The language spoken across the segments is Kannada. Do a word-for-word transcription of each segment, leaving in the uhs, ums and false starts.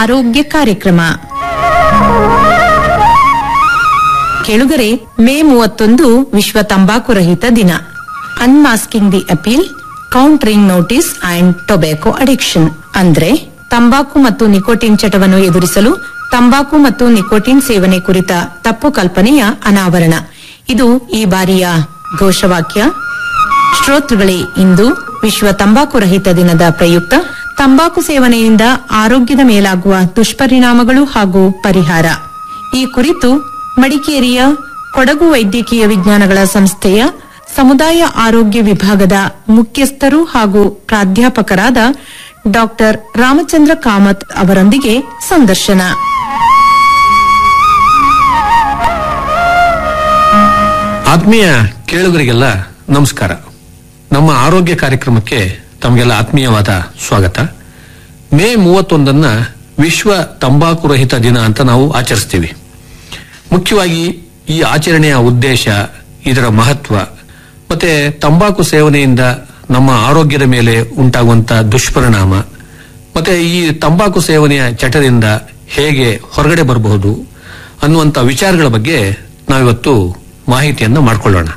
ಆರೋಗ್ಯ ಕಾರ್ಯಕ್ರಮ. ಕೇಳುಗರೆ, ಮೇ ಮೂವತ್ತೊಂದು ವಿಶ್ವ ತಂಬಾಕು ರಹಿತ ದಿನ. Unmasking the appeal, countering notice and tobacco addiction ಅಂದ್ರೆ ತಂಬಾಕು ಮತ್ತು ನಿಕೋಟಿನ್ ಚಟವನ್ನು ಎದುರಿಸಲು ತಂಬಾಕು ಮತ್ತು ನಿಕೋಟಿನ್ ಸೇವನೆ ಕುರಿತ ತಪ್ಪು ಕಲ್ಪನೆಯ ಅನಾವರಣ. ಇದು ಈ ಬಾರಿಯ ಘೋಷವಾಕ್ಯ. ಶ್ರೋತೃಗಳೇ, ಇಂದು ವಿಶ್ವ ತಂಬಾಕು ರಹಿತ ದಿನದ ಪ್ರಯುಕ್ತ ತಂಬಾಕು ಸೇವನೆಯಿಂದ ಆರೋಗ್ಯದ ಮೇಲಾಗುವ ದುಷ್ಪರಿಣಾಮಗಳು ಹಾಗೂ ಪರಿಹಾರ ಈ ಕುರಿತು ಮಡಿಕೇರಿಯ ಕೊಡಗು ವೈದ್ಯಕೀಯ ವಿಜ್ಞಾನಗಳ ಸಂಸ್ಥೆಯ ಸಮುದಾಯ ಆರೋಗ್ಯ ವಿಭಾಗದ ಮುಖ್ಯಸ್ಥರು ಹಾಗೂ ಪ್ರಾಧ್ಯಾಪಕರಾದ ಡಾಕ್ಟರ್ ರಾಮಚಂದ್ರ ಕಾಮತ್ ಅವರೊಂದಿಗೆ ಸಂದರ್ಶನ. ಆತ್ಮೀಯ ಕೇಳುಗರಿಗೆಲ್ಲ ನಮಸ್ಕಾರ. ನಮ್ಮ ಆರೋಗ್ಯ ಕಾರ್ಯಕ್ರಮಕ್ಕೆ ತಮಗೆಲ್ಲ ಆತ್ಮೀಯವಾದ ಸ್ವಾಗತ. ಮೇ ಮೂವತ್ತೊಂದನ್ನ ವಿಶ್ವ ತಂಬಾಕು ರಹಿತ ದಿನ ಅಂತ ನಾವು ಆಚರಿಸ್ತೀವಿ. ಮುಖ್ಯವಾಗಿ ಈ ಆಚರಣೆಯ ಉದ್ದೇಶ, ಇದರ ಮಹತ್ವ ಮತ್ತೆ ತಂಬಾಕು ಸೇವನೆಯಿಂದ ನಮ್ಮ ಆರೋಗ್ಯದ ಮೇಲೆ ಉಂಟಾಗುವಂತಹ ದುಷ್ಪರಿಣಾಮ ಮತ್ತೆ ಈ ತಂಬಾಕು ಸೇವನೆಯ ಚಟದಿಂದ ಹೇಗೆ ಹೊರಗಡೆ ಬರಬಹುದು ಅನ್ನುವಂಥ ವಿಚಾರಗಳ ಬಗ್ಗೆ ನಾವಿವತ್ತು ಮಾಹಿತಿಯನ್ನ ಮಾಡಿಕೊಳ್ಳೋಣ.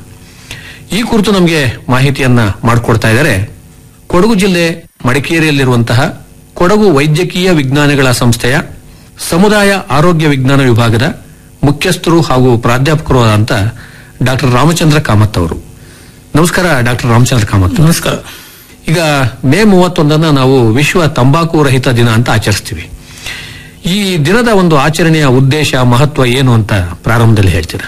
ಈ ಕುರಿತು ನಮಗೆ ಮಾಹಿತಿಯನ್ನ ಮಾಡಿಕೊಡ್ತಾ ಇದ್ದಾರೆ ಕೊಡಗು ಜಿಲ್ಲೆ ಮಡಿಕೇರಿಯಲ್ಲಿರುವಂತಹ ಕೊಡಗು ವೈದ್ಯಕೀಯ ವಿಜ್ಞಾನಗಳ ಸಂಸ್ಥೆಯ ಸಮುದಾಯ ಆರೋಗ್ಯ ವಿಜ್ಞಾನ ವಿಭಾಗದ ಮುಖ್ಯಸ್ಥರು ಹಾಗೂ ಪ್ರಾಧ್ಯಾಪಕರು ಅಂತ ಡಾಕ್ಟರ್ ರಾಮಚಂದ್ರ ಕಾಮತ್ ಅವರು. ನಮಸ್ಕಾರ ಡಾಕ್ಟರ್ ರಾಮಚಂದ್ರ ಕಾಮತ್. ನಮಸ್ಕಾರ. ಈಗ ಮೇ ಮೂವತ್ತೊಂದನ್ನ ನಾವು ವಿಶ್ವ ತಂಬಾಕು ರಹಿತ ದಿನ ಅಂತ ಆಚರಿಸ್ತೀವಿ. ಈ ದಿನದ ಒಂದು ಆಚರಣೆಯ ಉದ್ದೇಶ, ಮಹತ್ವ ಏನು ಅಂತ ಪ್ರಾರಂಭದಲ್ಲಿ ಹೇಳ್ತೀರಾ?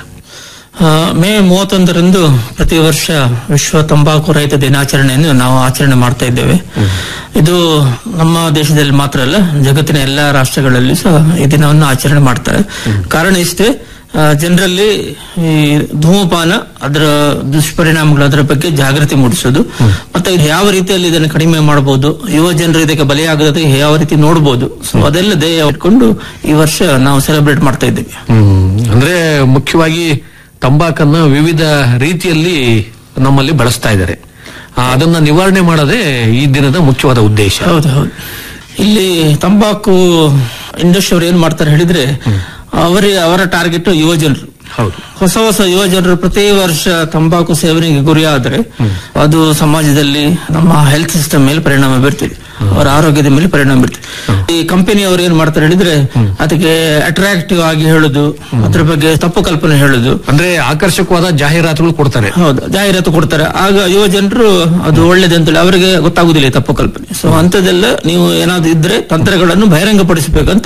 ಮೇ ಮೂವತ್ತೊಂದರಂದು ಪ್ರತಿ ವರ್ಷ ವಿಶ್ವ ತಂಬಾಕು ರಹಿತ ದಿನಾಚರಣೆಯನ್ನು ನಾವು ಆಚರಣೆ ಮಾಡ್ತಾ ಇದ್ದೇವೆ. ಇದು ನಮ್ಮ ದೇಶದಲ್ಲಿ ಮಾತ್ರ ಅಲ್ಲ, ಜಗತ್ತಿನ ಎಲ್ಲಾ ರಾಷ್ಟ್ರಗಳಲ್ಲಿ ಸಹ ಈ ದಿನವನ್ನು ಆಚರಣೆ ಮಾಡ್ತಾರೆ. ಕಾರಣ ಇಷ್ಟೇ, ಜನರಲ್ಲಿ ಈ ಧೂಮಪಾನ, ಅದರ ದುಷ್ಪರಿಣಾಮಗಳು, ಅದರ ಬಗ್ಗೆ ಜಾಗೃತಿ ಮೂಡಿಸೋದು, ಮತ್ತೆ ಯಾವ ರೀತಿಯಲ್ಲಿ ಇದನ್ನು ಕಡಿಮೆ ಮಾಡಬಹುದು, ಯುವ ಜನರು ಇದಕ್ಕೆ ಬಲಿಯಾಗದೆ ಯಾವ ರೀತಿ ನೋಡಬಹುದು, ಸೊ ಅದೆಲ್ಲ ಧ್ಯೇಯ ಇಟ್ಕೊಂಡು ಈ ವರ್ಷ ನಾವು ಸೆಲೆಬ್ರೇಟ್ ಮಾಡ್ತಾ ಇದ್ದೇವೆ. ಅಂದ್ರೆ ಮುಖ್ಯವಾಗಿ ತಂಬಾಕನ್ನ ವಿವಿಧ ರೀತಿಯಲ್ಲಿ ನಮ್ಮಲ್ಲಿ ಬಳಸ್ತಾ ಇದ್ದಾರೆ. ಅದನ್ನ ನಿವಾರಣೆ ಮಾಡೋದೇ ಈ ದಿನದ ಮುಖ್ಯವಾದ ಉದ್ದೇಶ. ಹೌದು ಹೌದು. ಇಲ್ಲಿ ತಂಬಾಕು ಇಂಡಸ್ಟ್ರಿ ಅವರು ಏನ್ ಮಾಡ್ತಾರೆ ಹೇಳಿದ್ರೆ, ಅವರ ಅವರ ಟಾರ್ಗೆಟ್ ಯುವ ಜನರು. ಹೌದು. ಹೊಸ ಹೊಸ ಯುವ ಜನರು ಪ್ರತಿ ವರ್ಷ ತಂಬಾಕು ಸೇವನೆಗೆ ಗುರಿಯಾದರೆ ಅದು ಸಮಾಜದಲ್ಲಿ ನಮ್ಮ ಹೆಲ್ತ್ ಸಿಸ್ಟಮ್ ಮೇಲೆ ಪರಿಣಾಮ ಬೀರ್ತಿದೆ, ಅವರ ಆರೋಗ್ಯದ ಮೇಲೆ ಪರಿಣಾಮ ಬೀರ್ತಿದೆ. ಈ ಕಂಪನಿ ಅವರು ಏನ್ ಮಾಡ್ತಾರೆ ಹೇಳಿದ್ರೆ, ಅದಕ್ಕೆ ಅಟ್ರಾಕ್ಟಿವ್ ಆಗಿ ಹೇಳುದು, ಅದ್ರ ಬಗ್ಗೆ ತಪ್ಪು ಕಲ್ಪನೆ ಹೇಳುದು, ಅಂದ್ರೆ ಆಕರ್ಷಕವಾದ ಜಾಹೀರಾತುಗಳು ಕೊಡ್ತಾರೆ. ಹೌದು, ಜಾಹೀರಾತು ಕೊಡ್ತಾರೆ. ಆಗ ಯುವ ಜನರು ಅದು ಒಳ್ಳೇದು ಅಂತೇಳಿ ಅವರಿಗೆ ಗೊತ್ತಾಗುದಿಲ್ಲ ತಪ್ಪು ಕಲ್ಪನೆ. ಸೊ ಅಂತದೆಲ್ಲ ನೀವು ಏನಾದ್ರು ಇದ್ರೆ ತಂತ್ರಗಳನ್ನು ಬಹಿರಂಗಪಡಿಸಬೇಕಂತ.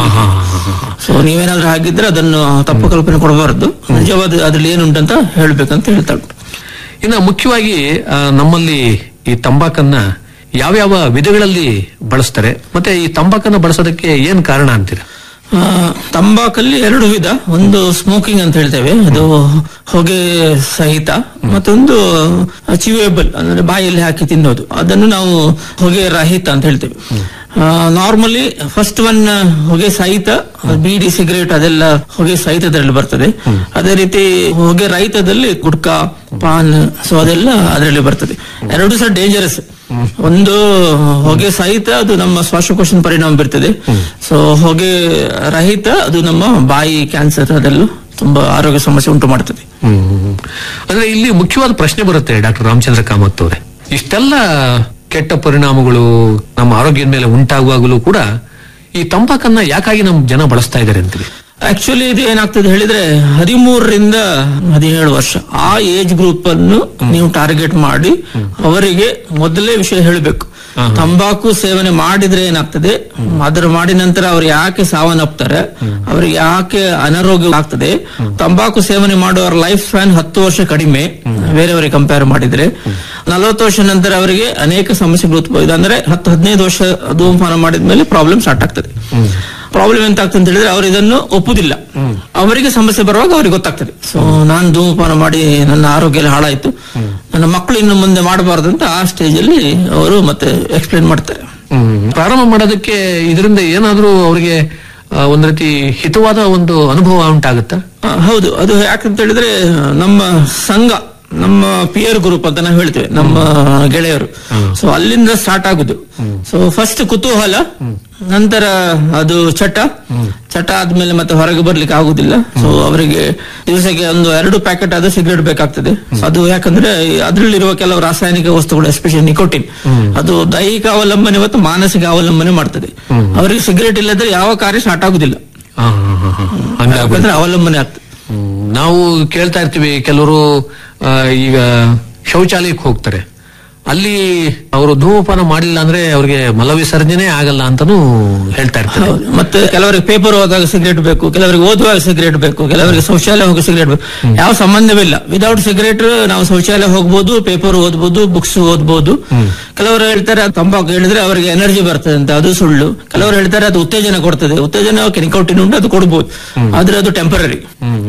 ಸೊ ನೀವೇನಾದ್ರೂ ಹಾಗಿದ್ರೆ ಅದನ್ನು ತಪ್ಪು ಕಲ್ಪನೆ ಕೊಡಬಾರದು, ನಿಜವಾದ ಅದ್ರಲ್ಲಿ ಏನುಂಟಂತ ಹೇಳ್ಬೇಕಂತ ಹೇಳ್ತಾ ಉಂಟು. ಇನ್ನು ಮುಖ್ಯವಾಗಿ ನಮ್ಮಲ್ಲಿ ಈ ತಂಬಾಕನ್ನ ಯಾವ್ಯಾವ ವಿಧಗಳಲ್ಲಿ ಬಳಸ್ತಾರೆ, ಮತ್ತೆ ಈ ತಂಬಾಕನ್ನ ಬಳಸೋದಕ್ಕೆ ಏನ್ ಕಾರಣ ಅಂತೀರಾ? ತಂಬಾಕಲ್ಲಿ ಎರಡು ವಿಧ. ಒಂದು ಸ್ಮೋಕಿಂಗ್ ಅಂತ ಹೇಳ್ತೇವೆ, ಅದು ಹೊಗೆ ಸಹಿತ, ಮತ್ತೊಂದು ಚಿವೇಬಲ್ ಅಂದ್ರೆ ಬಾಯಲ್ಲಿ ಹಾಕಿ ತಿನ್ನೋದು, ಅದನ್ನು ನಾವು ಹೊಗೆ ರಹಿತ ಅಂತ ಹೇಳ್ತೇವೆ. ನಾರ್ಮಲಿ ಫಸ್ಟ್ ಒನ್ ಹೊಗೆ ಸಹಿತ, ಬೀಡಿ, ಸಿಗರೇಟ್ ಅದೆಲ್ಲ ಹೊಗೆ ಸಹಿತದಲ್ಲಿ ಬರ್ತದೆ. ಅದೇ ರೀತಿ ಹೊಗೆ ರಹಿತದಲ್ಲಿ ಗುಟ್ಕಾ, ಪಾನ್, ಸೊ ಅದೆಲ್ಲ ಅದರಲ್ಲಿ ಬರ್ತದೆ. ಎರಡು ಸಹ ಡೇಂಜರಸ್. ಒಂದು ಹೊಗೆ ಸಹಿತ ಅದು ನಮ್ಮ ಶ್ವಾಸಕೋಶ ಪರಿಣಾಮ ಬೀರ್ತದೆ. ಸೊ ಹೊಗೆ ರಹಿತ ಅದು ನಮ್ಮ ಬಾಯಿ ಕ್ಯಾನ್ಸರ್ ಅದೆಲ್ಲ ತುಂಬಾ ಆರೋಗ್ಯ ಸಮಸ್ಯೆ ಉಂಟು ಮಾಡ್ತದೆ. ಅಂದ್ರೆ ಇಲ್ಲಿ ಮುಖ್ಯವಾದ ಪ್ರಶ್ನೆ ಬರುತ್ತೆ ಡಾಕ್ಟರ್ ರಾಮಚಂದ್ರ ಕಾಮತ್ ಅವರೇ, ಇಷ್ಟೆಲ್ಲ ಕೆಟ್ಟ ಪರಿಣಾಮಗಳು ನಮ್ಮ ಆರೋಗ್ಯದ ಮೇಲೆ ಉಂಟಾಗುವಾಗಲೂ ಕೂಡ ಈ ತಂಬಾಕನ್ನ ಯಾಕಾಗಿ ನಮ್ಮ ಜನ ಬಳಸ್ತಾ ಇದ್ದಾರೆ ಅಂತೀವಿ? ಆಕ್ಚುಲಿ ಇದು ಏನಾಗ್ತದೆ ಹೇಳಿದ್ರೆ, ಹದಿಮೂರರಿಂದ ಹದಿನೇಳು ವರ್ಷ ಆ ಏಜ್ ಗ್ರೂಪ್ ಅನ್ನು ನೀವು ಟಾರ್ಗೆಟ್ ಮಾಡಿ ಅವರಿಗೆ ಮೊದಲೇ ವಿಷಯ ಹೇಳಬೇಕು. ತಂಬಾಕು ಸೇವನೆ ಮಾಡಿದ್ರೆ ಏನಾಗ್ತದೆ, ಅದರ ಮಾಡಿದ ನಂತರ ಅವ್ರು ಯಾಕೆ ಸಾವನ್ನಪ್ತಾರೆ, ಅವ್ರಿಗೆ ಯಾಕೆ ಅನಾರೋಗ್ಯ ಆಗ್ತದೆ. ತಂಬಾಕು ಸೇವನೆ ಮಾಡುವವರ ಲೈಫ್ ಸ್ಪ್ಯಾನ್ ಹತ್ತು ವರ್ಷ ಕಡಿಮೆ ಬೇರೆಯವರಿಗೆ ಕಂಪೇರ್ ಮಾಡಿದ್ರೆ. ನಲವತ್ತು ವರ್ಷ ನಂತರ ಅವರಿಗೆ ಅನೇಕ ಸಮಸ್ಯೆಗಳು ಉತ್ಪನ್ನ ಇದೆ. ಅಂದ್ರೆ ಹತ್ತು ಹದಿನೈದು ವರ್ಷ ಧೂಮಪಾನ ಮಾಡಿದ್ಮೇಲೆ ಪ್ರಾಬ್ಲಮ್ ಸ್ಟಾರ್ಟ್ ಆಗ್ತದೆ. ಪ್ರಾಬ್ಲಮ್ ಎಂತ ಆಗ್ತದೆ ಅಂತ ಹೇಳಿದ್ರೆ, ಅವರು ಇದನ್ನು ಒಪ್ಪುದಿಲ್ಲ. ಅವರಿಗೆ ಸಮಸ್ಯೆ ಬರುವಾಗ ಅವ್ರಿಗೆ ಗೊತ್ತಾಗ್ತದೆ, ಸೊ ನಾನು ಧೂಮಪಾನ ಮಾಡಿ ನನ್ನ ಆರೋಗ್ಯ ಎಲ್ಲ ಹಾಳಾಯ್ತು, ನನ್ನ ಮಕ್ಕಳು ಇನ್ನು ಮುಂದೆ ಮಾಡಬಾರ್ದು ಅಂತ ಆ ಸ್ಟೇಜ್ ಅಲ್ಲಿ ಅವರು ಮತ್ತೆ ಎಕ್ಸ್ಪ್ಲೇನ್ ಮಾಡ್ತಾರೆ. ಪ್ರಾರಂಭ ಮಾಡೋದಕ್ಕೆ ಇದರಿಂದ ಏನಾದ್ರೂ ಅವರಿಗೆ ಒಂದ್ ರೀತಿ ಹಿತವಾದ ಒಂದು ಅನುಭವ ಉಂಟಾಗುತ್ತಾ? ಹೌದು, ಅದು ಯಾಕಂತ ಹೇಳಿದ್ರೆ ನಮ್ಮ ಸಂಘ, ನಮ್ಮ ಪಿಯರ್ ಗ್ರೂಪ್ ಅಂತ ನಾವು ಹೇಳ್ತೇವೆ, ನಮ್ಮ ಗೆಳೆಯರು, ಸೊ ಅಲ್ಲಿಂದ ಸ್ಟಾರ್ಟ್ ಆಗುದು. ಸೊ ಫಸ್ಟ್ ಕುತೂಹಲ, ನಂತರ ಅದು ಚಟ ಚಟ ಆದ್ಮೇಲೆ ಮತ್ತೆ ಹೊರಗೆ ಬರ್ಲಿಕ್ಕೆ ಆಗುದಿಲ್ಲ. ಸೊ ಅವರಿಗೆ ದಿವಸಕ್ಕೆ ಒಂದು ಎರಡು ಪ್ಯಾಕೆಟ್ ಆದ್ರೂ ಸಿಗರೇಟ್ ಬೇಕಾಗ್ತದೆ. ಅದು ಯಾಕಂದ್ರೆ ಅದ್ರಲ್ಲಿರುವ ಕೆಲವು ರಾಸಾಯನಿಕ ವಸ್ತುಗಳು, ಎಸ್ಪೆಷಲಿ ನಿಕೋಟಿನ್, ಅದು ದೈಹಿಕ ಅವಲಂಬನೆ ಮತ್ತು ಮಾನಸಿಕ ಅವಲಂಬನೆ ಮಾಡ್ತದೆ. ಅವರಿಗೆ ಸಿಗರೇಟ್ ಇಲ್ಲದ್ರೆ ಯಾವ ಕಾರ್ಯ ಸ್ಟಾರ್ಟ್ ಆಗುದಿಲ್ಲ, ಯಾಕಂದ್ರೆ ಅವಲಂಬನೆ ಆಗ್ತದೆ. ನಾವು ಕೇಳ್ತಾ ಇರ್ತೀವಿ, ಕೆಲವರು ಈಗ ಶೌಚಾಲಯಕ್ಕೆ ಹೋಗ್ತಾರೆ, ಅಲ್ಲಿ ಅವರು ಧೂಮಪಾನ ಮಾಡಿಲ್ಲ ಅಂದ್ರೆ ಅವ್ರಿಗೆ ಮಲ ವಿಸರ್ಜನೆ ಆಗಲ್ಲ ಅಂತಾನು ಹೇಳ್ತಾ ಇರ್ತಾರೆ. ಮತ್ತೆ ಕೆಲವರಿಗೆ ಪೇಪರ್ ಓದುವಾಗ ಸಿಗರೇಟ್ ಬೇಕು, ಕೆಲವರಿಗೆ ಓದುವಾಗ ಸಿಗರೇಟ್ ಬೇಕು, ಕೆಲವರಿಗೆ ಶೌಚಾಲಯ ಹೋಗಿ ಸಿಗರೇಟ್ ಬೇಕು. ಯಾವ ಸಂಬಂಧವಿಲ್ಲ. ವಿದೌಟ್ ಸಿಗರೇಟ್ ನಾವು ಶೌಚಾಲಯ ಹೋಗ್ಬೋದು, ಪೇಪರ್ ಓದ್ಬೋದು, ಬುಕ್ಸ್ ಓದ್ಬೋದು. ಕೆಲವರು ಹೇಳ್ತಾರೆ ತಂಬಾಕು ಹೇಳಿದ್ರೆ ಅವರಿಗೆ ಎನರ್ಜಿ ಬರ್ತದೆ ಅಂತ, ಅದು ಸುಳ್ಳು. ಕೆಲವರು ಹೇಳ್ತಾರೆ ಅದು ಉತ್ತೇಜನ ಕೊಡ್ತದೆ, ಉತ್ತೇಜನ ನಿಕೋಟಿನ್ ಉಂಟು, ಅದು ಕೊಡ್ಬೋದು, ಆದ್ರೆ ಅದು ಟೆಂಪರರಿ.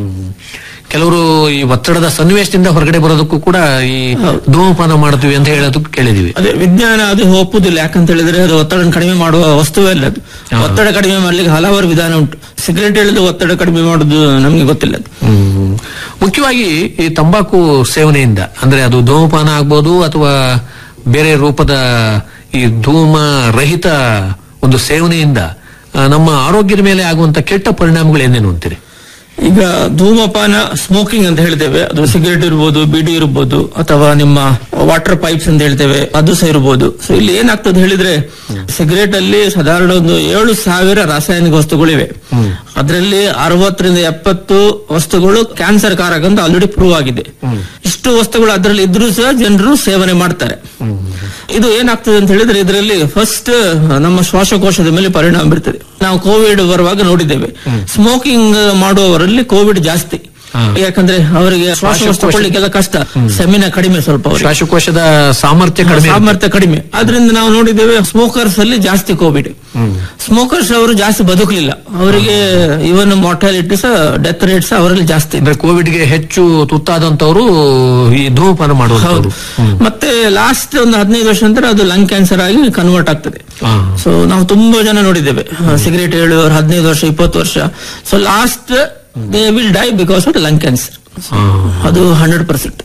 ಕೆಲವರು ಈ ಒತ್ತಡದ ಸನ್ನಿವೇಶದಿಂದ ಹೊರಗಡೆ ಬರೋದಕ್ಕೂ ಕೂಡ ಈ ಧೂಮಪಾನ ಮಾಡ್ತೀವಿ ಅಂತ ಹೇಳೋದಕ್ಕೆ ಕೇಳಿದೀವಿ. ಅದೇ ವಿಜ್ಞಾನ ಅದು ಒಪ್ಪುದಿಲ್ಲ. ಯಾಕಂತ ಹೇಳಿದ್ರೆ ಅದು ಒತ್ತಡ ಕಡಿಮೆ ಮಾಡುವ ವಸ್ತುವೇ ಅಲ್ಲ. ಅದು ಒತ್ತಡ ಕಡಿಮೆ ಮಾಡ್ಲಿಕ್ಕೆ ಹಲವಾರು ವಿಧಾನ ಉಂಟು. ಸಿಗರೇಟ್ ಹೇಳಿದ್ರೆ ಒತ್ತಡ ಕಡಿಮೆ ಮಾಡುದು ನಮ್ಗೆ ಗೊತ್ತಿಲ್ಲ. ಹ್ಮ್ ಮುಖ್ಯವಾಗಿ ಈ ತಂಬಾಕು ಸೇವನೆಯಿಂದ, ಅಂದ್ರೆ ಅದು ಧೂಮಪಾನ ಆಗ್ಬೋದು ಅಥವಾ ಬೇರೆ ರೂಪದ ಈ ಧೂಮ ರಹಿತ ಒಂದು ಸೇವನೆಯಿಂದ ನಮ್ಮ ಆರೋಗ್ಯದ ಮೇಲೆ ಆಗುವಂತ ಕೆಟ್ಟ ಪರಿಣಾಮಗಳು ಏನೇನು ಅಂತೀರಿ? ಈಗ ಧೂಮಪಾನ, ಸ್ಮೋಕಿಂಗ್ ಅಂತ ಹೇಳ್ತೇವೆ, ಅದು ಸಿಗರೇಟ್ ಇರ್ಬೋದು, ಬೀಡಿ ಇರ್ಬೋದು, ಅಥವಾ ನಿಮ್ಮ ವಾಟರ್ ಪೈಪ್ಸ್ ಅಂತ ಹೇಳ್ತೇವೆ, ಅದು ಸಹ ಇರ್ಬೋದು. ಸೊ ಇಲ್ಲಿ ಏನಾಗ್ತದೆ ಹೇಳಿದ್ರೆ, ಸಿಗರೇಟ್ ಅಲ್ಲಿ ಸಾಧಾರಣ ಒಂದು ಏಳು ಸಾವಿರ ರಾಸಾಯನಿಕ ವಸ್ತುಗಳಿವೆ. ಅದರಲ್ಲಿ ಅರವತ್ತರಿಂದ ಎಪ್ಪತ್ತು ವಸ್ತುಗಳು ಕ್ಯಾನ್ಸರ್ ಕಾರಕ ಅಂತ ಆಲ್ರೆಡಿ ಪ್ರೂವ್ ಆಗಿದೆ. ಇಷ್ಟು ವಸ್ತುಗಳು ಅದರಲ್ಲಿ ಇದ್ರೂ ಸಹ ಜನರು ಸೇವನೆ ಮಾಡ್ತಾರೆ. ಇದು ಏನಾಗ್ತದೆ ಅಂತ ಹೇಳಿದ್ರೆ, ಇದರಲ್ಲಿ ಫಸ್ಟ್ ನಮ್ಮ ಶ್ವಾಸಕೋಶದ ಮೇಲೆ ಪರಿಣಾಮ ಬೀರ್ತದೆ. ನಾವು ಕೋವಿಡ್ ಬರುವಾಗ ನೋಡಿದ್ದೇವೆ, ಸ್ಮೋಕಿಂಗ್ ಮಾಡುವವರಲ್ಲಿ ಕೋವಿಡ್ ಜಾಸ್ತಿ. ಯಾಕಂದ್ರೆ ಅವರಿಗೆ ಶ್ವಾಸಕೋಶ ತಗೊಳ್ಳಿಕ್ಕೆಲ್ಲ ಕಷ್ಟ, ಸೆಮಿನ ಕಡಿಮೆ, ಸ್ವಲ್ಪ ಶ್ವಾಸಕೋಶದ ಸಾಮರ್ಥ್ಯ ಕಡಿಮೆ ಸಾಮರ್ಥ್ಯ ಕಡಿಮೆ ಆದ್ರಿಂದ ನಾವು ನೋಡಿದ್ದೇವೆ ಸ್ಮೋಕರ್ಸ್ ಅಲ್ಲಿ ಜಾಸ್ತಿ ಕೋವಿಡ್. ಸ್ಮೋಕರ್ಸ್ ಅವರು ಜಾಸ್ತಿ ಬದುಕಲಿಲ್ಲ, ಅವರಿಗೆ ಇವನ್ ಮಾರ್ಟಾಲಿಟಿ ಸಹ, ಡೆತ್ ರೇಟ್ಸ್ ಅವರಲ್ಲಿ ಜಾಸ್ತಿ. ಅಂದ್ರೆ ಕೋವಿಡ್ ಗೆ ಹೆಚ್ಚು ತುತ್ತಾದಂತವರು ಈ ಧೂಮಪಾನ ಮಾಡುವುದು. ಮತ್ತೆ ಲಾಸ್ಟ್ ಒಂದು ಹದಿನೈದು ವರ್ಷ ನಂತರ ಅದು ಲಂಗ್ ಕ್ಯಾನ್ಸರ್ ಆಗಿ ಕನ್ವರ್ಟ್ ಆಗ್ತದೆ. ಸೊ ನಾವು ತುಂಬಾ ಜನ ನೋಡಿದ್ದೇವೆ, ಸಿಗರೇಟ್ ಹೇಳುವವರು ಹದಿನೈದು ವರ್ಷ ಇಪ್ಪತ್ತು ವರ್ಷ. So last they will die because of lung cancer. ಅದು ಹಂಡ್ರೆಡ್ ಪರ್ಸೆಂಟ್.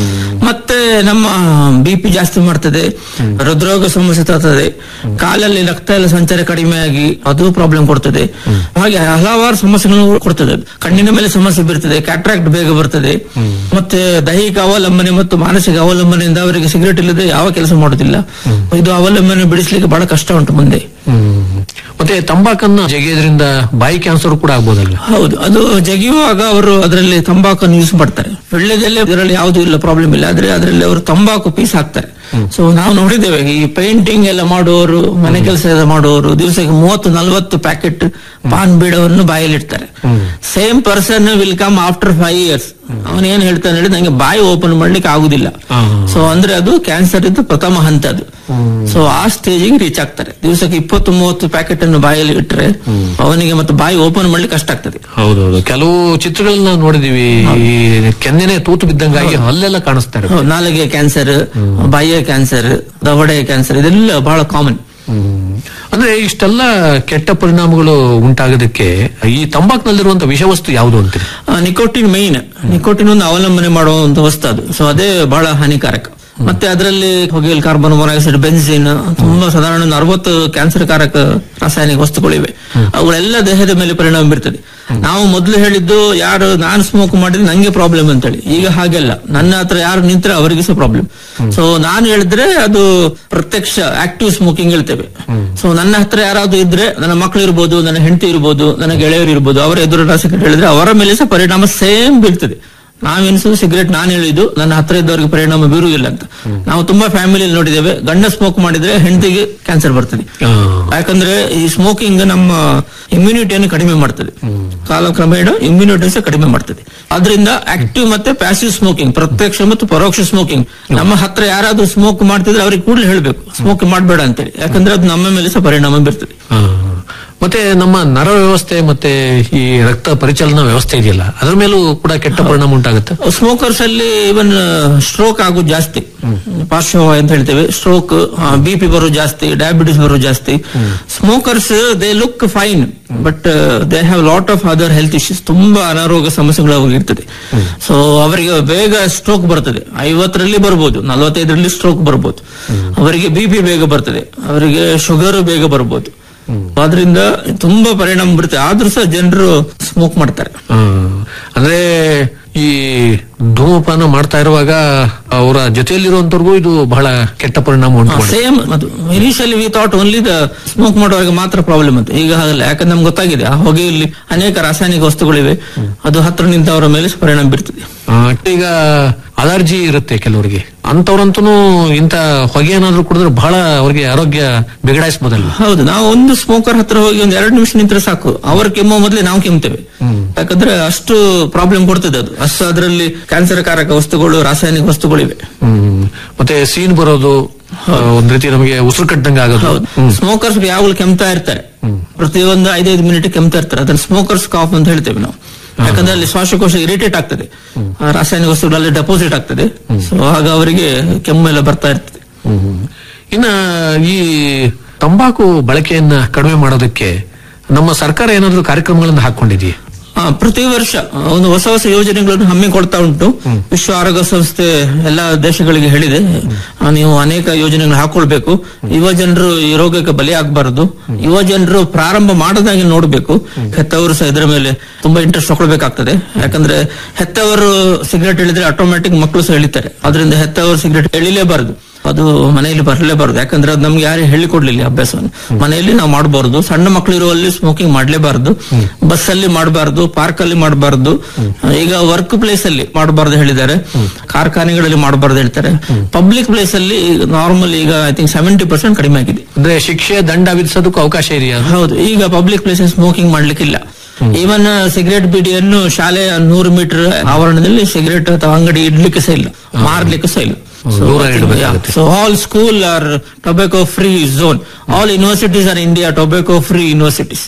ಮತ್ತೆ ನಮ್ಮ ಬಿ ಪಿ ಜಾಸ್ತಿ ಮಾಡ್ತದೆ, ಹೃದ್ರೋಗ ಸಮಸ್ಯೆ ತರ್ತದೆ, ಕಾಲಲ್ಲಿ ರಕ್ತ ಎಲ್ಲ ಸಂಚಾರ ಕಡಿಮೆ ಆಗಿ ಅದು ಪ್ರಾಬ್ಲಮ್ ಕೊಡ್ತದೆ. ಹಾಗೆ ಹಲವಾರು ಸಮಸ್ಯೆಗಳನ್ನು ಕೊಡ್ತದೆ. ಕಣ್ಣಿನ ಮೇಲೆ ಸಮಸ್ಯೆ ಬರ್ತದೆ, ಕ್ಯಾಟ್ರಾಕ್ಟ್ ಬೇಗ ಬರ್ತದೆ. ಮತ್ತೆ ದೈಹಿಕ ಅವಲಂಬನೆ ಮತ್ತು ಮಾನಸಿಕ ಅವಲಂಬನೆಯಿಂದ ಅವರಿಗೆ ಸಿಗರೇಟ್ ಇಲ್ಲದೆ ಯಾವ ಕೆಲಸ ಮಾಡುದಿಲ್ಲ. ಇದು ಅವಲಂಬನೆ ಬಿಡಿಸ್ಲಿಕ್ಕೆ ಬಹಳ ಕಷ್ಟ ಉಂಟು ಮುಂದೆ. ಮತ್ತೆ ತಂಬಾಕನ್ನು ಜಗಿಯೋದ್ರಿಂದ ಬಾಯಿ ಕ್ಯಾನ್ಸರ್ ಕೂಡ ಆಗ್ಬೋದಲ್ಲ? ಹೌದು, ಅದು ಜಗಿಯುವಾಗ ಅವರು ಅದರಲ್ಲಿ ತಂಬಾಕನ್ನು ಯೂಸ್ ಮಾಡ್ತಾರೆ. ಒಳ್ಳೆದಲ್ಲೇ ಇದರಲ್ಲಿ ಯಾವುದು ಇಲ್ಲ, ಪ್ರಾಬ್ಲಮ್ ಇಲ್ಲ. ಆದ್ರೆ ಅದರಲ್ಲಿ ಅವರು ತಂಬಾಕು ಪೀಸ್ ಹಾಕ್ತಾರೆ. ಸೊ ನಾವು ನೋಡಿದ್ದೇವೆ, ಈ ಪೇಂಟಿಂಗ್ ಎಲ್ಲ ಮಾಡುವವರು, ಮನೆ ಕೆಲಸ ಎಲ್ಲ ಮಾಡುವವರು ದಿವಸಕ್ಕೆ ಮೂವತ್ತು ನಲ್ವತ್ತು ಪ್ಯಾಕೆಟ್ ಪಾನ್ ಬೀಡವನ್ನು ಬಾಯಲ್ಲಿ ಇಡ್ತಾರೆ. Same person will come after five years. ಅವನ್ ಏನ್ ಹೇಳ್ತಾನೆ ಹೇಳಿ, ನಂಗೆ ಬಾಯಿ ಓಪನ್ ಮಾಡ್ಲಿಕ್ಕೆ ಆಗುದಿಲ್ಲ. ಸೊ ಅಂದ್ರೆ ಅದು ಕ್ಯಾನ್ಸರ್ ಇದ್ದು ಪ್ರಥಮ ಹಂತ ಅದು. ಸೊ ಆ ಸ್ಟೇಜಿಗೆ ರೀಚ್ ಆಗ್ತಾರೆ. ದಿವಸಕ್ಕೆ ಇಪ್ಪತ್ತು ಮೂವತ್ತು ಪ್ಯಾಕೆಟ್ ಅನ್ನು ಬಾಯಲ್ಲಿ ಇಟ್ಟರೆ ಅವನಿಗೆ ಮತ್ತೆ ಬಾಯಿ ಓಪನ್ ಮಾಡ್ಲಿಕ್ಕೆ ಕಷ್ಟ ಆಗ್ತದೆ. ಹೌದೌದು, ಕೆಲವು ಚಿತ್ರಗಳನ್ನ ನಾವು ನೋಡಿದೀವಿ, ಕೆನ್ನೆನೆ ತೂತು ಬಿದ್ದಂಗಾಗಿ ಅಲ್ಲೆಲ್ಲ ಕಾಣಿಸ್ತಾರೆ. ನಾಲಿಗೆ ಕ್ಯಾನ್ಸರ್, ಬಾಯಿಯ ಕ್ಯಾನ್ಸರ್, ದವಡೆ ಕ್ಯಾನ್ಸರ್, ಇದೆಲ್ಲ ಬಹಳ ಕಾಮನ್. ಅಂದ್ರೆ ಇಷ್ಟೆಲ್ಲ ಕೆಟ್ಟ ಪರಿಣಾಮಗಳು ಉಂಟಾಗೋದಕ್ಕೆ ಈ ತಂಬಾಕಿನಲ್ಲಿರುವಂತಹ ವಿಷವಸ್ತು ಯಾವುದು ಅಂತೀರಿ? Nicotine main. ನಿಕೋಟಿನ್ ಒಂದು ಅವಲಂಬನೆ ಮಾಡುವಂತ ವಸ್ತು ಅದು. ಸೊ ಅದೇ ಬಹಳ ಹಾನಿಕಾರಕ. ಮತ್ತೆ ಅದರಲ್ಲಿ ಹೊಗೆಲ್ ಕಾರ್ಬನ್ ಮೊನಾಕ್ಸೈಡ್, ಬೆನ್ಸಿನ್, ತುಂಬಾ ಸಾಧಾರಣ ಒಂದು ಅರವತ್ತು ಕ್ಯಾನ್ಸರ್ ಕಾರಕ ರಾಸಾಯನಿಕ ವಸ್ತುಗಳಿವೆ. ಅವುಗಳೆಲ್ಲ ದೇಹದ ಮೇಲೆ ಪರಿಣಾಮ ಬೀರ್ತದೆ. ನಾವು ಮೊದಲು ಹೇಳಿದ್ದು, ಯಾರು ನಾನು ಸ್ಮೋಕ್ ಮಾಡಿದ್ರೆ ನಂಗೆ ಪ್ರಾಬ್ಲಮ್ ಅಂತ ಹೇಳಿ. ಈಗ ಹಾಗೆಲ್ಲ, ನನ್ನ ಹತ್ರ ಯಾರು ನಿಂತ್ರೆ ಅವರಿಗೆ ಸಹ ಪ್ರಾಬ್ಲಮ್. ಸೊ ನಾನು ಹೇಳಿದ್ರೆ ಅದು ಪ್ರತ್ಯಕ್ಷ ಆಕ್ಟಿವ್ ಸ್ಮೋಕಿಂಗ್ ಹೇಳ್ತೇವೆ. ಸೊ ನನ್ನ ಹತ್ರ ಯಾರಾದ್ರೂ ಇದ್ರೆ, ನನ್ನ ಮಕ್ಕಳು ಇರ್ಬೋದು, ನನ್ನ ಹೆಂಡತಿ ಇರ್ಬೋದು, ನನ್ನ ಗೆಳೆಯರು ಇರ್ಬೋದು, ಅವರ ಎದುರು ಸಿಗರೇಟ್ ಹೇಳಿದ್ರೆ ಅವರ ಮೇಲೆ ಸಹ ಪರಿಣಾಮ ಸೇಮ್ ಬೀಳ್ತದೆ. ನಾವೆನ್ಸೋದು ಸಿಗರೇಟ್ ನಾನು ಹೇಳಿದ್ದು ನನ್ನ ಹತ್ರ ಇದ್ದವರಿಗೆ ಪರಿಣಾಮ ಬೀರುವುದಿಲ್ಲ ಅಂತ. ನಾವು ತುಂಬಾ ಫ್ಯಾಮಿಲಿಯಲ್ಲಿ ನೋಡಿದ್ದೇವೆ, ಗಂಡ ಸ್ಮೋಕ್ ಮಾಡಿದ್ರೆ ಹೆಂಡತಿಗೆ ಕ್ಯಾನ್ಸರ್ ಬರ್ತದೆ. ಯಾಕಂದ್ರೆ ಈ ಸ್ಮೋಕಿಂಗ್ ನಮ್ಮ ಇಮ್ಯುನಿಟಿಯನ್ನು ಕಡಿಮೆ ಮಾಡ್ತದೆ, ಕಾಲಕ್ರಮೇಣ ಇಮ್ಯುನಿಟಿ ಸಹ ಕಡಿಮೆ ಮಾಡ್ತದೆ. ಅದರಿಂದ ಆಕ್ಟಿವ್ ಮತ್ತೆ ಪ್ಯಾಸಿವ್ ಸ್ಮೋಕಿಂಗ್, ಪ್ರತ್ಯಕ್ಷ ಮತ್ತು ಪರೋಕ್ಷ ಸ್ಮೋಕಿಂಗ್, ನಮ್ಮ ಹತ್ರ ಯಾರಾದ್ರೂ ಸ್ಮೋಕ್ ಮಾಡ್ತಿದ್ರೆ ಅವ್ರಿಗೆ ಕೂಡಲೇ ಹೇಳ್ಬೇಕು ಸ್ಮೋಕ್ ಮಾಡಬೇಡ ಅಂತೇಳಿ. ಯಾಕಂದ್ರೆ ಅದು ನಮ್ಮ ಮೇಲೆ ಸಹ ಪರಿಣಾಮ ಬೀರ್ತದೆ. ಮತ್ತೆ ನಮ್ಮ ನರ ವ್ಯವಸ್ಥೆ ಮತ್ತೆ ಈ ರಕ್ತ ಪರಿಚಲನಾ ವ್ಯವಸ್ಥೆ ಇದೆಯಲ್ಲ, ಅದರ ಮೇಲೂ ಕೂಡ ಕೆಟ್ಟ ಪರಿಣಾಮ ಉಂಟಾಗುತ್ತೆ. ಸ್ಮೋಕರ್ಸ್ ಅಲ್ಲಿ ಇವನ್ ಸ್ಟ್ರೋಕ್ ಆಗೋದು ಜಾಸ್ತಿ, ಪಾರ್ಶ್ವವಾಯು ಅಂತ ಹೇಳ್ತೇವೆ, ಸ್ಟ್ರೋಕ್, ಬಿ ಪಿ ಬರೋದು ಜಾಸ್ತಿ, ಡಯಾಬಿಟಿಸ್ ಬರೋದು ಜಾಸ್ತಿ. Smokers they look fine, but they have lot of other health issues. ತುಂಬಾ ಅನಾರೋಗ್ಯ ಸಮಸ್ಯೆಗಳು ಇರ್ತದೆ. ಸೊ ಅವರಿಗೆ ಬೇಗ ಸ್ಟ್ರೋಕ್ ಬರ್ತದೆ, ಐವತ್ತರಲ್ಲಿ ಬರ್ಬೋದು, ನಲವತ್ತೈದರಲ್ಲಿ ಸ್ಟ್ರೋಕ್ ಬರ್ಬೋದು. ಅವರಿಗೆ ಬಿ ಪಿ ಬೇಗ ಬರ್ತದೆ, ಅವರಿಗೆ ಶುಗರ್ ಬೇಗ ಬರ್ಬೋದು. ಆದ್ರಿಂದ ತುಂಬಾ ಪರಿಣಾಮ ಬೀರುತ್ತೆ. ಆದ್ರೂ ಸಹ ಜನರು ಸ್ಮೋಕ್ ಮಾಡ್ತಾರೆ. ಅಂದ್ರೆ ಈ ಧೂಮಪಾನ ಮಾಡ್ತಾ ಇರುವಾಗ ಅವರ ಜೊತೆಯಲ್ಲಿರುವಂತವ್ರಿಗೂ ಇದು ಬಹಳ ಕೆಟ್ಟ ಪರಿಣಾಮ ಉಂಟು ಮಾಡುತ್ತೆ. ಸೇಮ್ ಅದು initially we thought only the smoke ಮಾಡುವಾಗ ಮಾತ್ರ ಪ್ರಾಬ್ಲಮ್ ಅಂತ. ಈಗ ಹಾಗಲ್ಲ, ಯಾಕಂದ್ರೆ ನಮ್ಗೆ ಗೊತ್ತಾಗಿದೆ ಆ ಹೊಗೆಯಲ್ಲಿ ಅನೇಕ ರಾಸಾಯನಿಕ ವಸ್ತುಗಳಿವೆ, ಅದು ಹತ್ರ ನಿಂತವರ ಮೇಲೆ ಪರಿಣಾಮ ಬೀರ್ತದೆ. ಈಗ ಅಲರ್ಜಿ ಇರುತ್ತೆ ಕೆಲವರಿಗೆ, ಅಂತವ್ರಂತೂ ಇಂತ ಹೊಗೆ ಏನಾದ್ರು ಕುಡಿದ್ರೆ ಬಹಳ ಅವ್ರಿಗೆ ಆರೋಗ್ಯ ಬಿಗಡಾಯಿಸಬಹುದಲ್ಲ. ಹೌದು, ನಾವು ಒಂದು ಸ್ಮೋಕರ್ ಹತ್ರ ಹೋಗಿ ಒಂದ್ ಎರಡು ನಿಮಿಷ ನಿಂತ್ರೆ ಸಾಕು, ಅವ್ರ ಕೆಮ್ಮೋ ಮೊದಲೇ ನಾವು ಕೆಮ್ತೇವೆ. ಯಾಕಂದ್ರೆ ಅಷ್ಟು ಪ್ರಾಬ್ಲಮ್ ಕೊಡ್ತದೆ ಅದು. ಅಷ್ಟು ಅದರಲ್ಲಿ ಕ್ಯಾನ್ಸರ್ ಕಾರಕ ವಸ್ತುಗಳು, ರಾಸಾಯನಿಕ ವಸ್ತುಗಳಿವೆ. ಮತ್ತೆ ಸೀನ್ ಬರೋದು, ಒಂದ್ ರೀತಿ ನಮಗೆ ಉಸಿರು ಕಟ್ಟಂಗ ಆಗೋದು. ಸ್ಮೋಕರ್ಸ್ ಯಾವಾಗಲೂ ಕೆಮ್ತಾ ಇರ್ತಾರೆ, ಪ್ರತಿಯೊಂದು ಐದೈದು ಮಿನಿಟ್ ಕೆಮ್ತಾ ಇರ್ತಾರೆ. ಅದನ್ನ ಸ್ಮೋಕರ್ಸ್ ಕಾಫ್ ಅಂತ ಹೇಳ್ತೇವೆ ನಾವು. ಯಾಕಂದ್ರೆ ಅಲ್ಲಿ ಶ್ವಾಸಕೋಶ ಇರಿಟೇಟ್ ಆಗ್ತದೆ, ರಾಸಾಯನಿಕ ವಸ್ತುಗಳಲ್ಲಿ ಡೆಪಾಸಿಟ್ ಆಗ್ತದೆ. ಸೊ ಆಗ ಅವರಿಗೆ ಕೆಮ್ಮು ಎಲ್ಲ ಬರ್ತಾ ಇರ್ತದೆ. ಇನ್ನ ಈ ತಂಬಾಕು ಬಳಕೆಯನ್ನ ಕಡಿಮೆ ಮಾಡೋದಕ್ಕೆ ನಮ್ಮ ಸರ್ಕಾರ ಏನಾದ್ರು ಕಾರ್ಯಕ್ರಮಗಳನ್ನು ಹಾಕೊಂಡಿದೆಯೇ? ಪ್ರತಿ ವರ್ಷ ಒಂದು ಹೊಸ ಹೊಸ ಯೋಜನೆಗಳನ್ನು ಹಮ್ಮಿಕೊಳ್ತಾ ಉಂಟು. ವಿಶ್ವ ಆರೋಗ್ಯ ಸಂಸ್ಥೆ ಎಲ್ಲಾ ದೇಶಗಳಿಗೆ ಹೇಳಿದೆ, ನೀವು ಅನೇಕ ಯೋಜನೆಗಳನ್ನು ಹಾಕೊಳ್ಬೇಕು. ಯುವ ಜನರು ಈ ರೋಗಕ್ಕೆ ಬಲಿ ಆಗಬಾರದು. ಯುವ ಜನರು ಪ್ರಾರಂಭ ಮಾಡದಾಗಿ ನೋಡ್ಬೇಕು. ಹೆತ್ತವರು ಸಹ ಇದರ ಮೇಲೆ ತುಂಬಾ ಇಂಟ್ರೆಸ್ಟ್ ತಗೊಳ್ಬೇಕಾಗ್ತದೆ. ಯಾಕಂದ್ರೆ ಹೆತ್ತವರು ಸಿಗರೇಟ್ ಎಳಿದ್ರೆ ಆಟೋಮ್ಯಾಟಿಕ್ ಮಕ್ಕಳು ಸಹ ಎಳಿತಾರೆ. ಅದರಿಂದ ಹೆತ್ತವರು ಸಿಗರೇಟ್ ಎಳಿಲೇಬಾರದು, ಅದು ಮನೆಯಲ್ಲಿ ಬರಲೇಬಾರದು. ಯಾಕಂದ್ರೆ ಅದು ನಮ್ಗೆ ಯಾರು ಹೇಳಿಕೊಡ್ಲಿಲ್ಲ ಅಭ್ಯಾಸವನ್ನು. ಮನೆಯಲ್ಲಿ ನಾವು ಮಾಡಬಾರದು. ಸಣ್ಣ ಮಕ್ಕಳು ಇರುವಲ್ಲಿ ಸ್ಮೋಕಿಂಗ್ ಮಾಡ್ಲೇಬಾರದು, ಬಸ್ ಅಲ್ಲಿ ಮಾಡಬಾರದು, ಪಾರ್ಕ್ ಅಲ್ಲಿ ಮಾಡಬಾರದು, ಈಗ ವರ್ಕ್ ಪ್ಲೇಸ್ ಅಲ್ಲಿ ಮಾಡಬಾರದು ಹೇಳಿದ್ದಾರೆ, ಕಾರ್ಖಾನೆಗಳಲ್ಲಿ ಮಾಡಬಾರದು ಹೇಳ್ತಾರೆ. ಪಬ್ಲಿಕ್ ಪ್ಲೇಸ್ ಅಲ್ಲಿ ನಾರ್ಮಲ್ ಈಗ ಐ ಥಿಂಕ್ ಸೆವೆಂಟಿ ಪರ್ಸೆಂಟ್ ಕಡಿಮೆ ಆಗಿದೆ. ಅಂದ್ರೆ ಶಿಕ್ಷೆ ದಂಡ ವಿಧಿಸೋದಕ್ಕೂ ಅವಕಾಶ ಇದೆಯಾ? ಹೌದು, ಈಗ public place smoking ಮಾಡ್ಲಿಕ್ಕಿಲ್ಲ. Even cigarette ಬಿಡಿಯನ್ನು ಶಾಲೆಯ ನೂರು ಮೀಟರ್ ಆವರಣದಲ್ಲಿ ಸಿಗರೇಟ್ ಅಥವಾ ಅಂಗಡಿ ಇಡ್ಲಿಕ್ಕೆ ಸಹ ಇಲ್ಲ, ಮಾರ್ಲಿಕ್ಕೆ ಸಹ ಇಲ್ಲ. So, so all school are tobacco free zone. All universities are India tobacco free universities.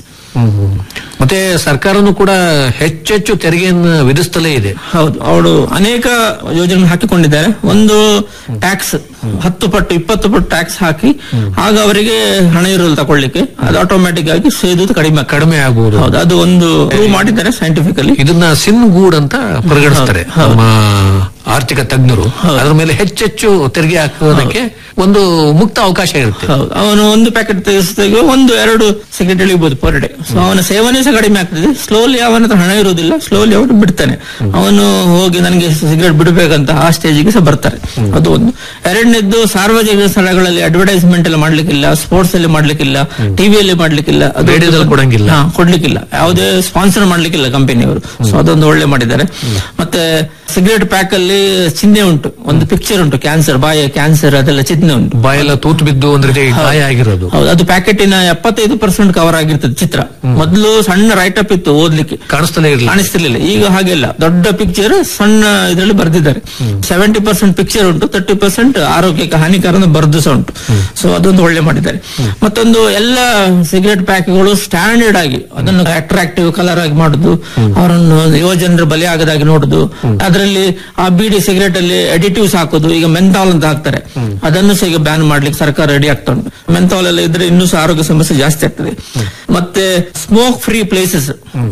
ಮತ್ತೆ ಸರ್ಕಾರನು ಕೂಡ ಹೆಚ್ಚೆಚ್ಚು ತೆರಿಗೆಯನ್ನು ವಿಧಿಸ್ತಲೇ ಇದೆ. ಹೌದು, ಅವರು ಅನೇಕ ಯೋಜನೆ ಹಾಕಿಕೊಂಡಿದ್ದಾರೆ. ಒಂದು ಟ್ಯಾಕ್ಸ್ ಹತ್ತು ಪಟ್ಟು ಇಪ್ಪತ್ತು ಪಟ್ಟು ಟ್ಯಾಕ್ಸ್ ಹಾಕಿ, ಆಗ ಅವರಿಗೆ ಹಣ ಇರೋದು ತಗೊಳ್ಳಿಕ್ಕೆ, ಅದು ಆಟೋಮ್ಯಾಟಿಕ್ ಆಗಿ ಸೇದುದು ಕಡಿಮೆ ಕಡಿಮೆ ಆಗಬಹುದು. ಹೌದು, ಅದು ಒಂದು ಪ್ರೂವ್ ಮಾಡಿದ್ದಾರೆ ಸೈಂಟಿಫಿಕಲಿ. ಇದನ್ನ ಸಿನ್ ಗೂಡ್ ಅಂತ ಪರಿಗಣಿಸ್ತಾರೆ ನಮ್ಮ ಆರ್ಥಿಕ ತಜ್ಞರು. ಅದರ ಮೇಲೆ ಹೆಚ್ಚೆಚ್ಚು ತೆರಿಗೆ ಹಾಕುವುದಕ್ಕೆ ಒಂದು ಮುಕ್ತ ಅವಕಾಶ ಇರುತ್ತೆ. ಹೌದು, ಅವನು ಒಂದು ಪ್ಯಾಕೆಟ್ ತೆಗೆಸಿದಾಗ ಒಂದು ಎರಡು ಸಿಗರೇಟ್ ಎಳಿಬಹುದು ಪರ್ ಡೇ. ಸೊ ಅವನ ಸೇವನೆ ಸಹ ಕಡಿಮೆ ಆಗ್ತದೆ. ಸ್ಲೋಲಿ ಅವನ ಹತ್ರ ಹಣ ಇರುವುದಿಲ್ಲ, ಸ್ಲೋಲಿ ಅವನು ಬಿಡ್ತಾನೆ. ಅವನು ಹೋಗಿ ನನಗೆ ಸಿಗರೇಟ್ ಬಿಡಬೇಕಂತ ಆ ಸ್ಟೇಜಿಗೆ ಸಹ ಬರ್ತಾರೆ. ಅದು ಒಂದು. ಎರಡನೇದ್ದು, ಸಾರ್ವಜನಿಕ ಸ್ಥಳಗಳಲ್ಲಿ ಅಡ್ವರ್ಟೈಸ್ಮೆಂಟ್ ಎಲ್ಲ ಮಾಡ್ಲಿಕ್ಕಿಲ್ಲ, ಸ್ಪೋರ್ಟ್ಸ್ ಅಲ್ಲಿ ಮಾಡ್ಲಿಕ್ಕಿಲ್ಲ, ಟಿವಿಯಲ್ಲಿ ಮಾಡ್ಲಿಕ್ಕಿಲ್ಲ, ರೇಡಿಯೋದಲ್ಲಿ ಕೊಡಂಗಿಲ್ಲ, ಕೊಡ್ಲಿಕ್ಕಿಲ್ಲ, ಯಾವುದೇ ಸ್ಪಾನ್ಸರ್ ಮಾಡ್ಲಿಕ್ಕಿಲ್ಲ ಕಂಪನಿಯವರು. ಸೊ ಅದೊಂದು ಒಳ್ಳೆ ಮಾಡಿದ್ದಾರೆ. ಮತ್ತೆ ಸಿಗರೇಟ್ ಪ್ಯಾಕ್ ಅಲ್ಲಿ ಚಿಹ್ನೆ ಉಂಟು, ಒಂದು ಪಿಕ್ಚರ್ ಉಂಟು, ಕ್ಯಾನ್ಸರ್, ಬಾಯ ಕ್ಯಾನ್ಸರ್ ಅದೆಲ್ಲ ಚಿಹ್ನೆ ಉಂಟು. ಬಾಯೆಲ್ಲ ತೂತು ಬಿದ್ದು ಒಂದ್ ರೀತಿ ಗಾಯ ಆಗಿರೋದು. ಹೌದು, ಅದು ಪ್ಯಾಕೆಟಿನ ಎಪ್ಪತ್ತೈದು ಪರ್ಸೆಂಟ್ ಕವರ್ ಆಗಿರ್ತದೆ ಚಿತ್ರ. ಮೊದಲು ಸಣ್ಣ ರೈಟ್ ಅಪ್ ಇತ್ತು, ಓದ್ಲಿಕ್ಕೆ ಕಾಣಿಸ್ತಾನೆ ಇರಲಿಲ್ಲ, ಕಾಣಿಸ್ತಿರ್ಲಿಲ್ಲ. ಈಗ ಹಾಗೆಲ್ಲ ದೊಡ್ಡ ಪಿಕ್ಚರ್ ಸಣ್ಣ ಇದರಲ್ಲಿ ಬರ್ದಿದ್ದಾರೆ. ಸೆವೆಂಟಿ ಪರ್ಸೆಂಟ್ ಪಿಕ್ಚರ್ ಉಂಟು, ತರ್ಟಿ ಪರ್ಸೆಂಟ್ ಆರೋಗ್ಯಕ್ಕೆ ಹಾನಿಕರ ಬರ್ದು ಸಹ ಉಂಟು. ಸೊ ಅದೊಂದು ಒಳ್ಳೆ ಮಾಡಿದ್ದಾರೆ. ಮತ್ತೊಂದು, ಎಲ್ಲ ಸಿಗರೇಟ್ ಪ್ಯಾಕ್ಗಳು ಸ್ಟ್ಯಾಂಡರ್ಡ್ ಆಗಿ ಅದನ್ನು ಅಟ್ರಾಕ್ಟಿವ್ ಕಲರ್ ಆಗಿ ಮಾಡುದು, ಅವರನ್ನು ಯುವ ಜನರು ಬಲಿ ಆಗದಾಗಿ ನೋಡುದು. ಅದರಲ್ಲಿ ಆ ಬೀಡಿ ಸಿಗರೇಟ್ ಅಲ್ಲಿ ಅಡಿಟಿವ್ಸ್ ಹಾಕೋದು, ಈಗ ಮೆಂಥಾಲ್ ಅಂತ ಹಾಕ್ತಾರೆ, ಅದನ್ನು ಸಹ ಈಗ ಬ್ಯಾನ್ ಮಾಡ್ಲಿಕ್ಕೆ ಸರ್ಕಾರ ರೆಡಿ ಆಗ್ತಾ ಉಂಟು. ಮೆಂಥಾಲ್ ಎಲ್ಲ ಇದ್ರೆ ಇನ್ನೂ ಸಹ ಆರೋಗ್ಯ ಸಮಸ್ಯೆ ಜಾಸ್ತಿ ಆಗ್ತದೆ. ಮತ್ತೆ ಸ್ಮೋಕ್ ಫ್ರೀ ಪ್ಲೇಸಸ್,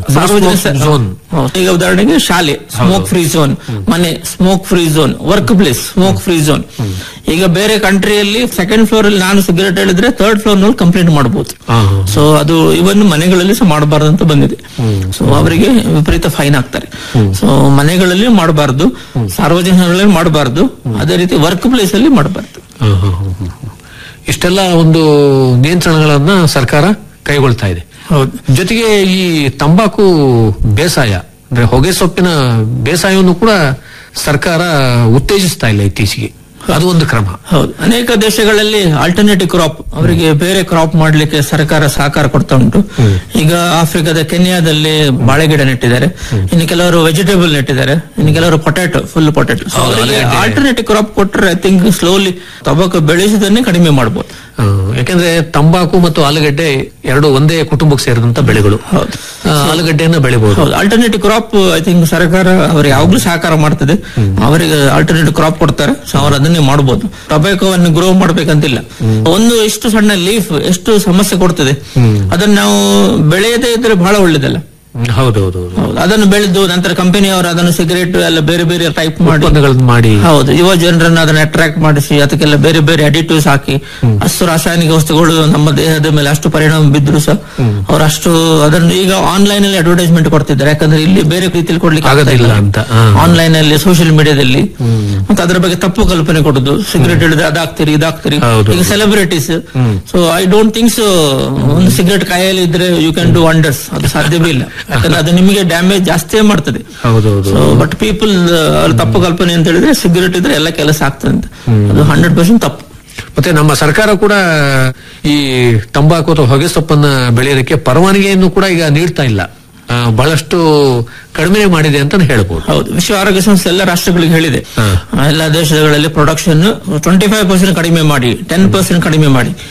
ಈಗ ಉದಾಹರಣೆಗೆ ಶಾಲೆ ಸ್ಮೋಕ್ ಫ್ರೀ ಝೋನ್, ಮನೆ smoke free zone, work place smoke free zone. ಈಗ ಬೇರೆ ಕಂಟ್ರಿಯಲ್ಲಿ ಸೆಕೆಂಡ್ ಫ್ಲೋರ್ ಅಲ್ಲಿ ನಾನು ಸಿಗರೇಟ್ ಹೇಳಿದ್ರೆ ಥರ್ಡ್ ಫ್ಲೋರ್ ನಲ್ಲಿ ಕಂಪ್ಲೇಂಟ್ ಮಾಡಬಹುದು. ಸೊ ಅದು ಇವನ್ ಮನೆಗಳಲ್ಲಿ ಸಹ ಮಾಡಬಾರ್ದು ಅಂತ ಬಂದಿದೆ. ಸೊ ಅವರಿಗೆ ವಿಪರೀತ ಫೈನ್ ಹಾಕ್ತಾರೆ. ಸೊ ಮನೆಗಳಲ್ಲಿ ಮಾಡಬಾರ್ದು, ಸಾರ್ವಜನಿಕರಲ್ಲಿ ಮಾಡಬಾರ್ದು, ಅದೇ ರೀತಿ ವರ್ಕ್ ಪ್ಲೇಸ್ ಅಲ್ಲಿ ಮಾಡಬಾರ್ದು. ಇಷ್ಟೆಲ್ಲ ಒಂದು ನಿಯಂತ್ರಣಗಳನ್ನ ಸರ್ಕಾರ ಕೈಗೊಳ್ತಾ ಇದೆ. ಜೊತೆಗೆ ಈ ತಂಬಾಕು ಬೇಸಾಯ ಅಂದ್ರೆ ಹೊಗೆ ಸೊಪ್ಪಿನ ಬೇಸಾಯವನ್ನು ಕೂಡ ಸರ್ಕಾರ ಉತ್ತೇಜಿಸ್ತಾ ಇಲ್ಲ ಇತ್ತೀಚೆಗೆ, ಅದು ಒಂದು ಕ್ರಮ. ಹೌದು, ಅನೇಕ ದೇಶಗಳಲ್ಲಿ ಆಲ್ಟರ್ನೇಟಿವ್ ಕ್ರಾಪ್, ಅವರಿಗೆ ಬೇರೆ ಕ್ರಾಪ್ ಮಾಡ್ಲಿಕ್ಕೆ ಸರ್ಕಾರ ಸಹಕಾರ ಕೊಡ್ತಾ ಉಂಟು. ಈಗ ಆಫ್ರಿಕಾದ ಕೆನ್ಯಾದಲ್ಲಿ ಬಾಳೆ ಗಿಡ ನೆಟ್ಟಿದ್ದಾರೆ, ಇನ್ನು ಕೆಲವರು ವೆಜಿಟೇಬಲ್ ನೆಟ್ಟಿದ್ದಾರೆ, ಇನ್ನು ಕೆಲವರು potato, full potato. Alternative crop ಕೊಟ್ಟರೆ ಐ ಥಿಂಕ್ ಸ್ಲೋಲಿ ತಂಬಾಕು ಬೆಳೆಸೋದನ್ನೇ ಕಡಿಮೆ ಮಾಡಬಹುದು. ಯಾಕಂದ್ರೆ ತಂಬಾಕು ಮತ್ತು ಆಲೂಗಡ್ಡೆ ಎರಡು ಒಂದೇ ಕುಟುಂಬಕ್ಕೆ ಸೇರಿದಂತ ಬೆಳೆಗಳು. ಆಲೂಗಡ್ಡೆಯನ್ನ ಬೆಳಿಬಹುದು. ಆಲ್ಟರ್ನೇಟಿವ್ ಕ್ರಾಪ್ ಐ ಥಿಂಕ್ ಸರ್ಕಾರ ಅವ್ರಿಗೆ ಯಾವಾಗ್ಲೂ ಸಹಕಾರ ಮಾಡ್ತದೆ. ಅವರಿಗೆ ಆಲ್ಟರ್ನೇಟಿವ್ ಕ್ರಾಪ್ ಕೊಡ್ತಾರೆ, ಸೊ ಅವ್ರು ಅದನ್ನೇ ಮಾಡಬಹುದು. ಟೊಬ್ಯಾಕೋವನ್ನು ಗ್ರೋ ಮಾಡ್ಬೇಕಂತಿಲ್ಲ. ಒಂದು ಎಷ್ಟು ಸಣ್ಣ ಲೀಫ್ ಎಷ್ಟು ಸಮಸ್ಯೆ ಕೊಡ್ತದೆ, ಅದನ್ನ ನಾವು ಬೆಳೆಯದೇ ಇದ್ರೆ ಬಹಳ ಒಳ್ಳೇದಲ್ಲ. ಹೌದೌದು ಹೌದು, ಅದನ್ನು ಬೆಳೆದು ನಂತರ ಕಂಪನಿಯವರು ಅದನ್ನು ಸಿಗರೇಟ್ ಎಲ್ಲ ಬೇರೆ ಬೇರೆ ಟೈಪ್ ಮಾಡಿ ಉತ್ಪನ್ನಗಳನ್ನ ಮಾಡಿ ಹೌದು ಯುವ ಜನರನ್ನ ಅದನ್ನ ಅಟ್ರಾಕ್ಟ್ ಮಾಡಿಸಿ ಅದಕ್ಕೆಲ್ಲ ಬೇರೆ ಬೇರೆ ಅಡಿಟಿವ್ಸ್ ಹಾಕಿ ಅಷ್ಟು ರಾಸಾಯನಿಕ ವಸ್ತುಗಳು ನಮ್ಮ ದೇಹದ ಮೇಲೆ ಅಷ್ಟು ಪರಿಣಾಮ ಬಿದ್ರು ಸಹ ಅವ್ರು ಅಷ್ಟು ಅದನ್ನು ಈಗ ಆನ್ಲೈನ್ ಅಲ್ಲಿ ಅಡ್ವರ್ಟೈಸ್ಮೆಂಟ್ ಕೊಡ್ತಿದ್ದಾರೆ. ಯಾಕಂದ್ರೆ ಇಲ್ಲಿ ಬೇರೆ ರೀತಿಯಲ್ಲಿ ಕೊಡ್ಲಿಕ್ಕೆ ಆಗೋದಿಲ್ಲ ಅಂತ ಆನ್ಲೈನ್ ಅಲ್ಲಿ ಸೋಷಿಯಲ್ ಮೀಡಿಯಾದಲ್ಲಿ ಮತ್ತೆ ಅದರ ಬಗ್ಗೆ ತಪ್ಪು ಕಲ್ಪನೆ ಕೊಡುದು. ಸಿಗರೇಟ್ ಹಿಡಿದ್ರೆ ಅದಾಗ್ತೀರಿ ಇದಾಗ್ತೀರಿ ಈಗ celebrities. So I don't think so ಒಂದು ಸಿಗರೇಟ್ ಕೈಯಲ್ಲಿ ಇದ್ರೆ ಯು ಕ್ಯಾನ್ ಡೂ ವಂಡರ್ಸ್, ಅದು ಸಾಧ್ಯವೇ ಇಲ್ಲ. ಯಾಕಂದ್ರೆ ಅದು ನಿಮಗೆ ಡ್ಯಾಮೇಜ್ ಜಾಸ್ತಿ ಮಾಡ್ತದೆ. ಹೌದೌದು. ಬಟ್ ಪೀಪಲ್ ತಪ್ಪು ಕಲ್ಪನೆ ಅಂತ ಹೇಳಿದ್ರೆ ಸಿಗರೇಟ್ ಇದ್ರೆ ಎಲ್ಲ ಕೆಲಸ ಆಗ್ತದೆ ಅಂತ, ಅದು ಹಂಡ್ರೆಡ್ ಪರ್ಸೆಂಟ್ ತಪ್ಪು. ಮತ್ತೆ ನಮ್ಮ ಸರ್ಕಾರ ಕೂಡ ಈ ತಂಬಾಕು ಅಥವಾ ಹೊಗೆ ಸೊಪ್ಪನ್ನ ಬೆಳೆಯೋದಕ್ಕೆ ಪರವಾನಗಿಯನ್ನು ಕೂಡ ಈಗ ನೀಡ್ತಾ ಇಲ್ಲ, ಬಹಳಷ್ಟು ಕಡಿಮೆ ಮಾಡಿದೆ ಅಂತ ಹೇಳ್ಬೋದು. ಹೌದು, ವಿಶ್ವ ಆರೋಗ್ಯ ಸಂಸ್ಥೆ ಎಲ್ಲ ರಾಷ್ಟ್ರಗಳಿಗೆ ಹೇಳಿದೆ ಎಲ್ಲ ದೇಶಗಳಲ್ಲಿ ಪ್ರೊಡಕ್ಷನ್ ಟ್ವೆಂಟಿ ಫೈವ್ ಪರ್ಸೆಂಟ್ ಕಡಿಮೆ ಮಾಡಿ, ಟೆನ್ ಪರ್ಸೆಂಟ್ ಕಡಿಮೆ ಮಾಡಿ.